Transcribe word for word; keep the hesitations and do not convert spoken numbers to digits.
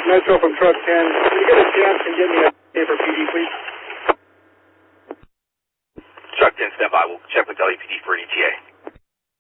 Metro from truck ten. Can you get a chance and get me a for P D, please? Truck ten, stand by. We'll check with L A P D for an E T A.